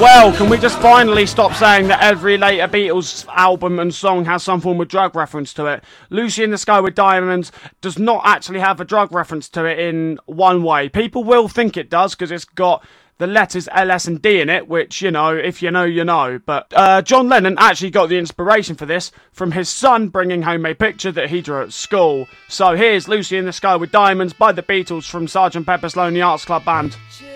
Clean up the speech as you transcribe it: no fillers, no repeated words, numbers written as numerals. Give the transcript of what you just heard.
Well, can we just finally stop saying that every later Beatles album and song has some form of drug reference to it? Lucy in the Sky with Diamonds does not actually have a drug reference to it in one way. People will think it does because it's got the letters L, S and D in it, which, you know, if you know, you know. But John Lennon actually got the inspiration for this from his son bringing home a picture that he drew at school. So here's Lucy in the Sky with Diamonds by the Beatles from Sgt. Pepper's Lonely Hearts Club Band.